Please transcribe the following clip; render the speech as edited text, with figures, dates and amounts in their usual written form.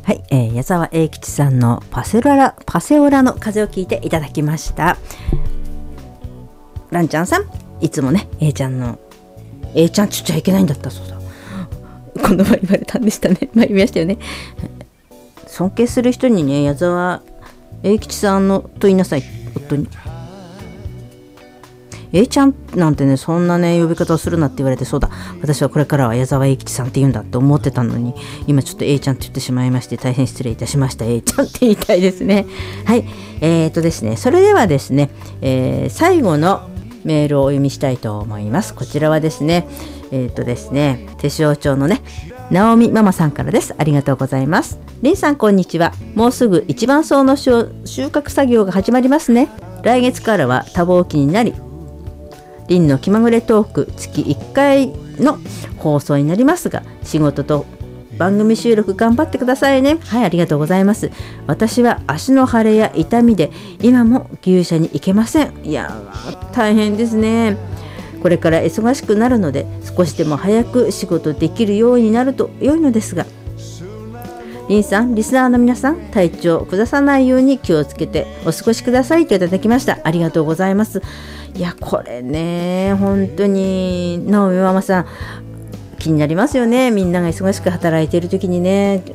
はい、矢沢永吉さんのパセオラの風を聞いていただきました。ランちゃんさん、いつもね、Aちゃんって言っちゃいけないんだったそうだ。この前言われたんでしたね。言いましたよね。尊敬する人にね、矢沢永吉さんのと言いなさい、夫に。Aちゃんなんてね、そんなね呼び方をするなって言われて、そうだ、私はこれからは矢沢永吉さんって言うんだって思ってたのに、今ちょっと A ちゃんって言ってしまいまして、大変失礼いたしました。 A ちゃんって言いたいですね。はい、ですね、それではですね、最後のメールをお読みしたいと思います。こちらはですね、ですね、手塩町のね、直美ママさんからです。ありがとうございます。りんさん、こんにちは。もうすぐ一番草の収穫作業が始まりますね。来月からは多忙期になり、りんの気まぐれトーク月1回の放送になりますが、仕事と番組収録頑張ってくださいね。はい、ありがとうございます。私は足の腫れや痛みで今も牛舎に行けません。いや大変ですね。これから忙しくなるので、少しでも早く仕事できるようになると良いのですが、りんさん、リスナーの皆さん、体調を崩さないように気をつけてお過ごしくださいといただきました。ありがとうございます。いや、これね、本当に直美ママさん、気になりますよね。みんなが忙しく働いている時にね、